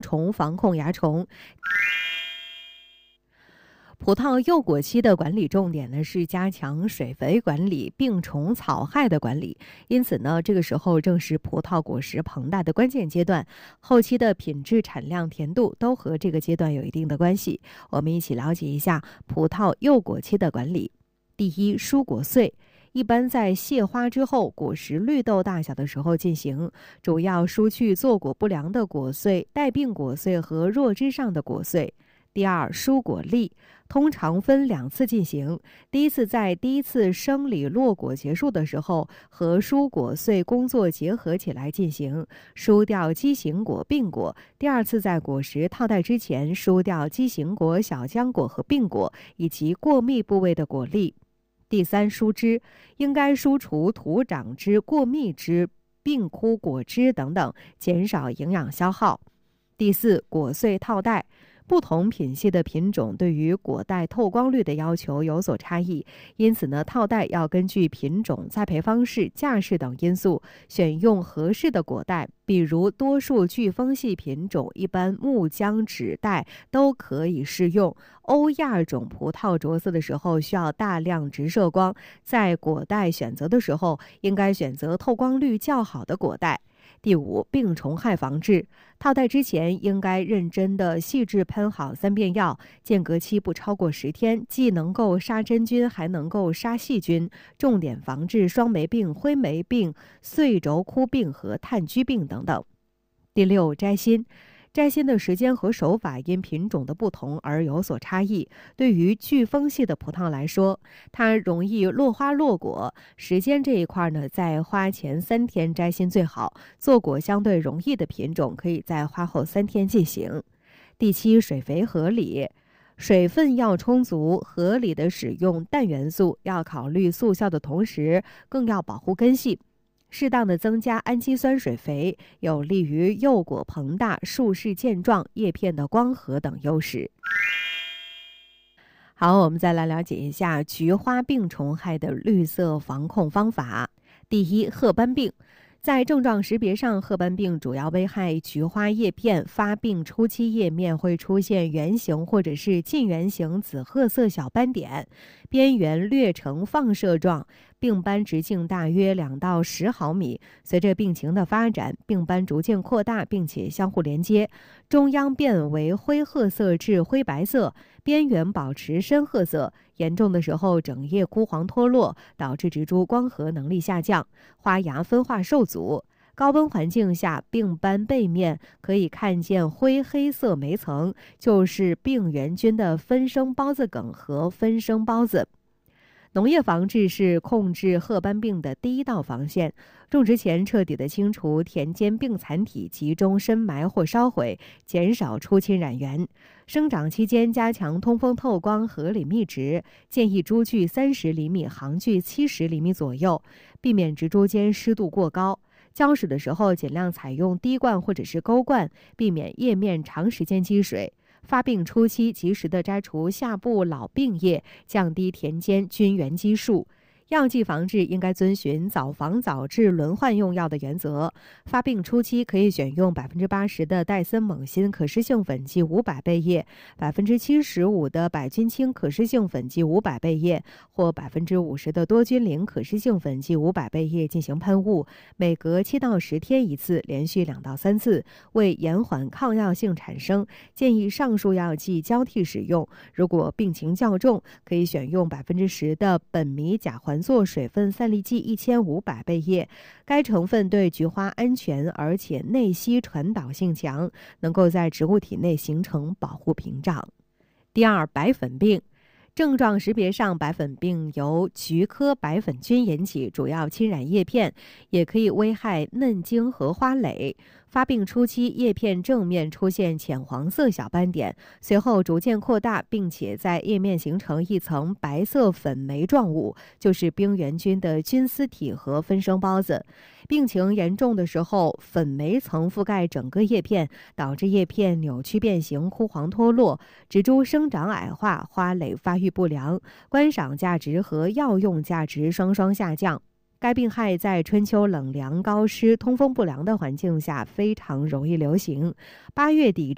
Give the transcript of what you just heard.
虫防控蚜虫。葡萄幼果期的管理重点呢是加强水肥管理、病虫草害的管理。因此呢，这个时候正是葡萄果实膨大的关键阶段，后期的品质、产量、甜度都和这个阶段有一定的关系。我们一起了解一下葡萄幼果期的管理。第一，疏果穗。一般在谢花之后，果实绿豆大小的时候进行，主要疏去坐果不良的果穗、带病果穗和弱枝上的果穗。第二，疏果粒，通常分2次进行。第一次在第一次生理落果结束的时候，和疏果穗工作结合起来进行，疏掉畸形果、病果。第二次在果实套袋之前，疏掉畸形果、小浆果和病果，以及过密部位的果粒。第三，疏枝，应该疏除土长枝、过密枝、病枯果枝等等，减少营养消耗。第四，果穗套袋。不同品系的品种对于果袋透光率的要求有所差异，因此呢，套袋要根据品种、栽培方式、架势等因素，选用合适的果袋。比如多数巨峰系品种，一般木浆纸袋都可以适用。欧亚种葡萄着色的时候需要大量直射光，在果袋选择的时候，应该选择透光率较好的果袋。第五，病虫害防治。套袋之前应该认真的细致喷好3遍药，间隔期不超过10天，既能够杀真菌，还能够杀细菌，重点防治双霉病、灰霉病、穗轴枯病和炭疽病等等。第六，摘心。摘心的时间和手法因品种的不同而有所差异。对于巨峰系的葡萄来说，它容易落花落果，时间这一块呢，在花前3天摘心最好。坐果相对容易的品种，可以在花后3天进行。第七，水肥合理。水分要充足，合理的使用氮元素，要考虑速效的同时，更要保护根系。适当的增加氨基酸水肥，有利于幼果膨大、树势健壮、叶片的光合等优势。好，我们再来了解一下菊花病虫害的绿色防控方法。第一，褐斑病。在症状识别上，褐斑病主要危害菊花叶片，发病初期叶面会出现圆形或者是近圆形紫褐色小斑点，边缘略呈放射状，病斑直径大约2到10毫米。随着病情的发展，病斑逐渐扩大，并且相互连接，中央变为灰褐色至灰白色，边缘保持深褐色。严重的时候，整叶枯黄脱落，导致植株光合能力下降，花芽分化受阻。高温环境下，病斑背面可以看见灰黑色霉层，就是病原菌的分生孢子梗和分生孢子。农业防治是控制褐斑病的第一道防线。种植前彻底的清除田间病残体，集中深埋或烧毁，减少出侵染源。生长期间加强通风透光，合理密植，建议株距30厘米，行距70厘米左右，避免植株间湿度过高。浇水的时候尽量采用滴灌或者是钩灌，避免叶面长时间积水。发病初期及时的摘除下部老病叶，降低田间菌源基数。药剂防治应该遵循早防早治、轮换用药的原则。发病初期可以选用80%的戴森锰锌可施性粉剂500倍液，75%的百菌清可施性粉剂500倍液，或50%的多菌灵可施性粉剂500倍液进行喷雾，每隔7到10天一次，连续2到3次。为延缓抗药性产生，建议上述药剂交替使用。如果病情较重，可以选用10%的苯醚甲环唑水分散粒剂1500倍液，该成分对菊花安全，而且内吸传导性强，能够在植物体内形成保护屏障。第二，白粉病。症状识别上，白粉病由菊科白粉菌引起，主要侵染叶片，也可以危害嫩茎和花蕾。发病初期，叶片正面出现浅黄色小斑点，随后逐渐扩大，并且在叶面形成一层白色粉霉状物，就是病原菌的菌丝体和分生孢子。病情严重的时候，粉霉层覆盖整个叶片，导致叶片扭曲变形、枯黄脱落，植株生长矮化，花蕾发育不良，观赏价值和药用价值双双下降。该病害在春秋冷凉、高湿、通风不良的环境下非常容易流行。8月底